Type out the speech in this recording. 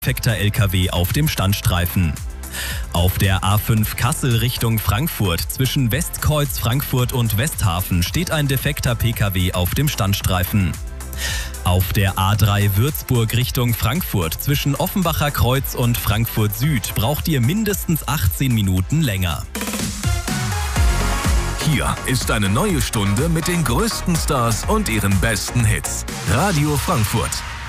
defekter LKW auf dem Standstreifen. Auf der A5 Kassel Richtung Frankfurt zwischen Westkreuz Frankfurt und Westhafen steht ein defekter Pkw auf dem Standstreifen. Auf der A3 Würzburg Richtung Frankfurt zwischen Offenbacher Kreuz und Frankfurt Süd braucht ihr mindestens 18 Minuten länger. Hier ist eine neue Stunde mit den größten Stars und ihren besten Hits. Radio Frankfurt.